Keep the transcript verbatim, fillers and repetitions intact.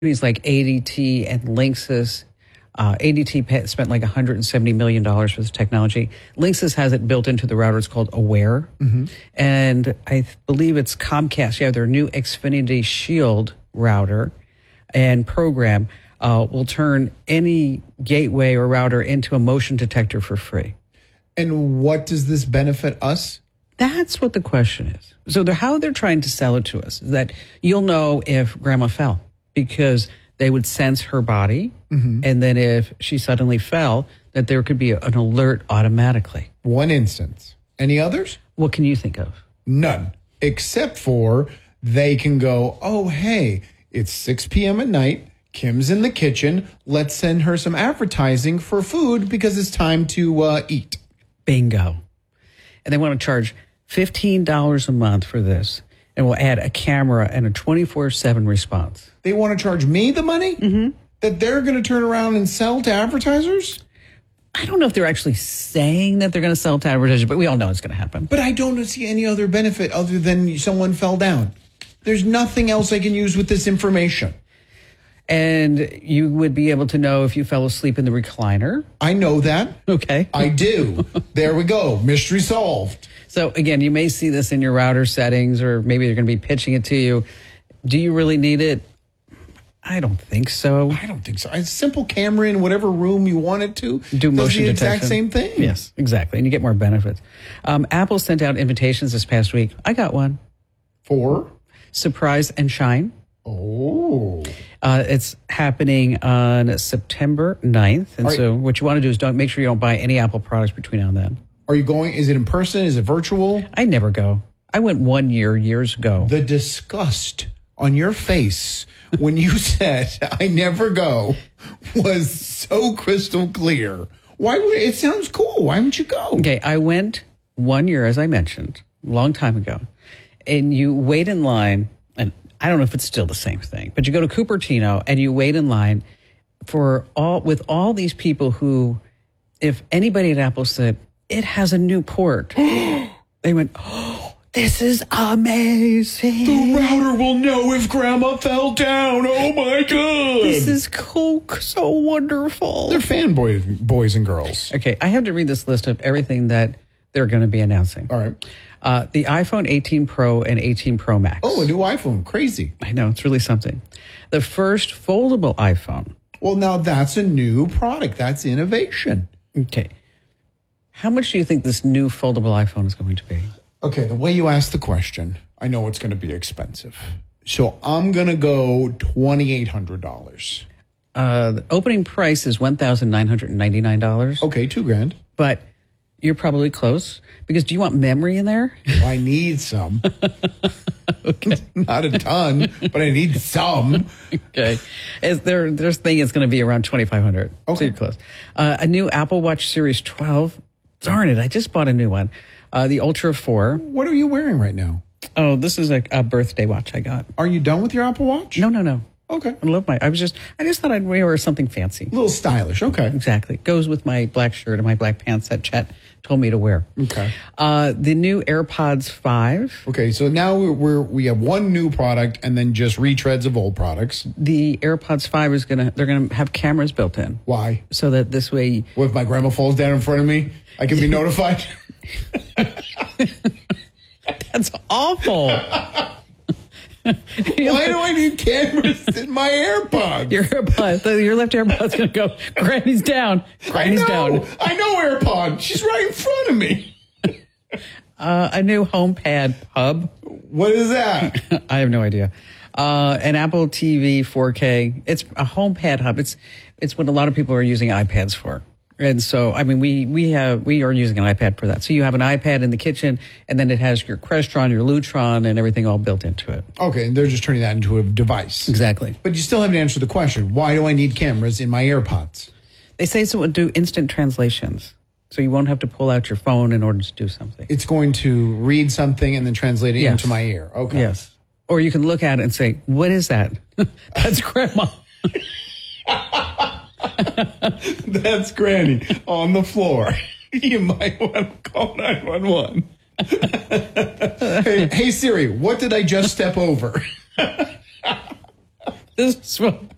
companies like A D T and Linksys. Uh, A D T pay, spent like one hundred seventy million dollars for this technology. Linksys has it built into the router. It's called Aware. Mm-hmm. And I th- believe it's Comcast. Yeah, their new Xfinity Shield router and program uh, will turn any gateway or router into a motion detector for free. And what does this benefit us? That's what the question is. So they're, how they're trying to sell it to us is that you'll know if grandma fell because they would sense her body. Mm-hmm. And then if she suddenly fell, that there could be an alert automatically. One instance. Any others? What can you think of? None. Except for they can go, oh, hey, it's six p.m. at night. Kim's in the kitchen. Let's send her some advertising for food because it's time to uh, eat. Bingo. And they want to charge fifteen dollars a month for this. And we'll add a camera and a twenty-four seven response. They want to charge me the money mm-hmm. that they're going to turn around and sell to advertisers? I don't know if they're actually saying that they're going to sell to advertisers, but we all know it's going to happen. But I don't see any other benefit other than someone fell down. There's nothing else I can use with this information. And you would be able to know if you fell asleep in the recliner. I know that. Okay. I do. There we go. Mystery solved. So again, you may see this in your router settings, or maybe they're going to be pitching it to you. Do you really need it? I don't think so. I don't think so. A simple camera in whatever room you want it to. Do motion the detection. Exact same thing. Yes, exactly. And you get more benefits. Um, Apple sent out invitations this past week. I got one. For? Surprise and Shine. Oh. Uh, it's happening on September ninth. And Are so what you want to do is don't make sure you don't buy any Apple products between now and then. Are you going? Is it in person? Is it virtual? I never go. I went one year, years ago. The disgust on your face when you said, I never go, was so crystal clear. Why would it? It sounds cool. Why wouldn't you go? Okay, I went one year, as I mentioned, a long time ago. And you wait in line, and I don't know if it's still the same thing, but you go to Cupertino and you wait in line for all with all these people who, if anybody at Apple said, it has a new port, they went, oh, this is amazing. The router will know if grandma fell down. Oh my God. This is cool, so wonderful. They're fanboys, boys and girls. Okay, I have to read this list of everything that they're going to be announcing. All right. Uh, the iPhone eighteen Pro and eighteen Pro Max. Oh, a new iPhone. Crazy. I know, it's really something. The first foldable iPhone. Well, now that's a new product. That's innovation. Okay. How much do you think this new foldable iPhone is going to be? Okay, the way you asked the question, I know it's going to be expensive. So I'm going to go twenty-eight hundred dollars. Uh, the opening price is one thousand nine hundred ninety-nine dollars. Okay, two grand. But you're probably close. Because do you want memory in there? Well, I need some. Okay. Not a ton, but I need some. Okay. Is there, there's thing is going to be around twenty-five hundred dollars. Okay. So you're close. Uh, a new Apple Watch Series twelve. Darn it, I just bought a new one. Uh, the Ultra four. What are you wearing right now? Oh, this is a, a birthday watch I got. Are you done with your Apple Watch? No, no, no. Okay. I love my, I was just, I just thought I'd wear something fancy. A little stylish. Okay. Exactly. Goes with my black shirt and my black pants that Chet told me to wear. Okay. Uh, the new AirPods five. Okay, so now we're, we're we have one new product and then just retreads of old products. The AirPods five is gonna, they're gonna have cameras built in. Why? So that this way. What if my grandma falls down in front of me? I can be notified. That's awful. Why do I need cameras in my AirPods? Your AirPods, your left AirPod's gonna go. Granny's down. Granny's I know, down. I know AirPod. She's right in front of me. Uh, a new HomePad hub. What is that? I have no idea. Uh, an Apple T V four K. It's a HomePad hub. It's it's what a lot of people are using iPads for. And so, I mean, we we have we are using an iPad for that. So you have an iPad in the kitchen, and then it has your Crestron, your Lutron, and everything all built into it. Okay, and they're just turning that into a device. Exactly. But you still haven't answered the question. Why do I need cameras in my AirPods? They say so it would do instant translations. So you won't have to pull out your phone in order to do something. It's going to read something and then translate it Yes. into my ear. Okay. Yes. Or you can look at it and say, what is that? That's Grandma. That's Granny on the floor. You might want to call nine one one. hey, hey, Siri, what did I just step over? This is what